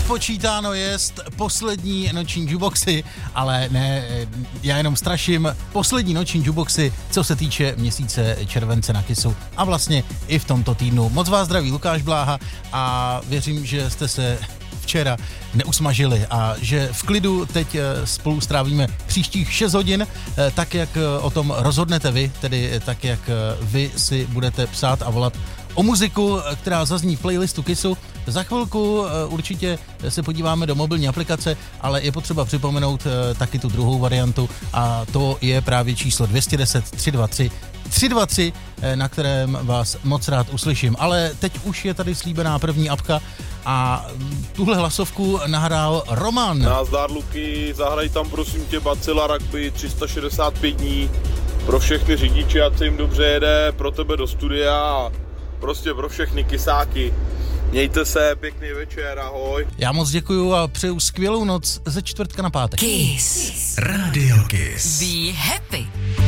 Napočítáno jest poslední noční jukeboxy, ale ne, já jenom straším, poslední noční jukeboxy, co se týče měsíce července na Kissu a vlastně i v tomto týdnu. Moc vás zdraví Lukáš Bláha a věřím, že jste se včera neusmažili a že v klidu teď spolu strávíme příštích 6 hodin, tak jak o tom rozhodnete vy, tedy tak jak vy si budete psát a volat o muziku, která zazní v playlistu Kissu. Za chvilku určitě se podíváme do mobilní aplikace, ale je potřeba připomenout taky tu druhou variantu a to je právě číslo 210 323 323, na kterém vás moc rád uslyším. Ale teď už je tady slíbená první apka a tuhle hlasovku nahrál Roman. Nazdar Luky, zahraj tam prosím tě Bacila Rugby 365 dní, pro všechny řidiče, ať se jim dobře jede, pro tebe do studia a prostě pro všechny kysáky. Mějte se, pěkný večer, ahoj. Já moc děkuju a přeju skvělou noc ze čtvrtka na pátek. Kiss. Radio Kiss. Be happy.